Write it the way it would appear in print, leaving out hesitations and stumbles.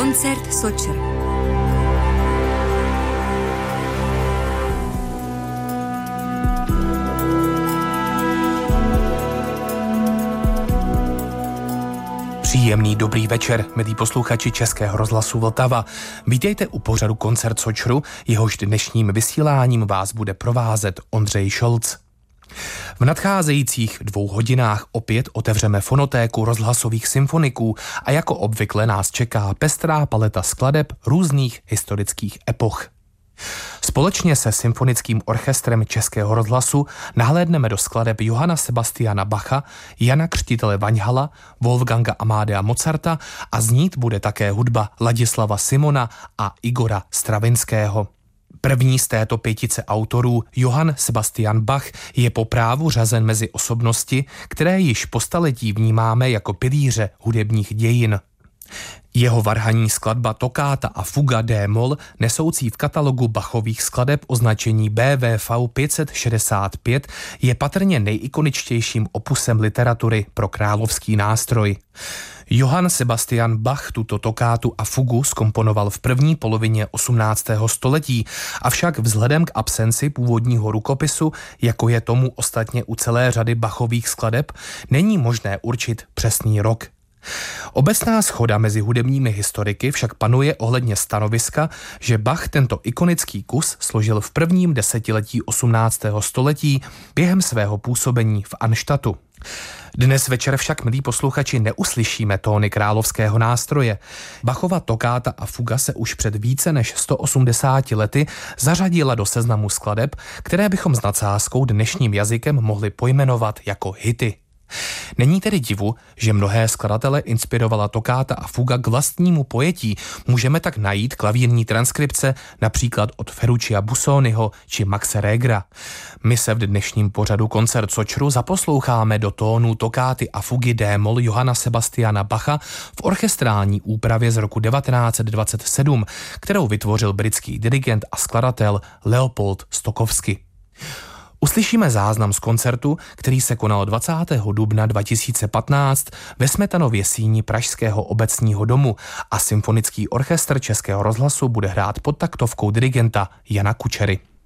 Koncert Sočr. Příjemný dobrý večer, milí posluchači Českého rozhlasu Vltava. Vítejte u pořadu Koncert Sočru, jehož dnešním vysíláním vás bude provázet Ondřej Šolc. V nadcházejících 2 hodinách opět otevřeme fonotéku rozhlasových symfoniků a jako obvykle nás čeká pestrá paleta skladeb různých historických epoch. Společně se symfonickým orchestrem Českého rozhlasu nahlédneme do skladeb Johanna Sebastiana Bacha, Jana Křtitele Vaňhala, Wolfganga Amadea Mozarta a znít bude také hudba Ladislava Simona a Igora Stravinského. První z této 5 autorů, Johann Sebastian Bach, je po právu řazen mezi osobnosti, které již po staletí vnímáme jako pilíře hudebních dějin. Jeho varhanní skladba Toccata a Fuga d-moll, nesoucí v katalogu Bachových skladeb označení BWV 565, je patrně nejikoničtějším opusem literatury pro královský nástroj. Johann Sebastian Bach tuto tokátu a fugu zkomponoval v první polovině 18. století, avšak vzhledem k absenci původního rukopisu, jako je tomu ostatně u celé řady Bachových skladeb, není možné určit přesný rok. Obecná shoda mezi hudebními historiky však panuje ohledně stanoviska, že Bach tento ikonický kus složil v prvním desetiletí 18. století během svého působení v Arnstadtu. Dnes večer však, milí posluchači, neuslyšíme tóny královského nástroje. Bachova tokáta a fuga se už před více než 180 lety zařadila do seznamu skladeb, které bychom s nadsázkou dnešním jazykem mohli pojmenovat jako hity. Není tedy divu, že mnohé skladatele inspirovala tokáta a fuga k vlastnímu pojetí. Můžeme tak najít klavírní transkripce například od Ferruccia Busoniho či Maxe Regera. My se v dnešním pořadu Koncert Sočru zaposloucháme do tónů tokáty a fugy d-moll Johanna Sebastiana Bacha v orchestrální úpravě z roku 1927, kterou vytvořil britský dirigent a skladatel Leopold Stokowski. Uslyšíme záznam z koncertu, který se konal 20. dubna 2015 ve Smetanově síni Pražského obecního domu a symfonický orchestr Českého rozhlasu bude hrát pod taktovkou dirigenta Jana Kučery.